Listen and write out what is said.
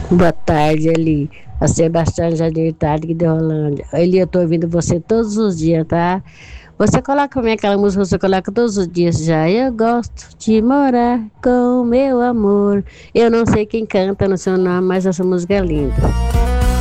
Boa tarde, Eli. A Sebastião Jardim Tarde aqui de Rolândia. Eli, eu tô ouvindo você todos os dias, tá? Você coloca pra mim aquela música, você coloca todos os dias já. Eu gosto de morar com o meu amor. Eu não sei quem canta no seu nome, mas essa música é linda.